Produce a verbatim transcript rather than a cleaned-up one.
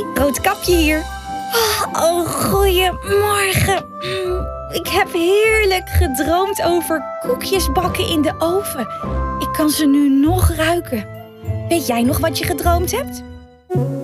Roodkapje hier. Oh, goeiemorgen. Ik heb heerlijk gedroomd over koekjes bakken in de oven. Ik kan ze nu nog ruiken. Weet jij nog wat je gedroomd hebt?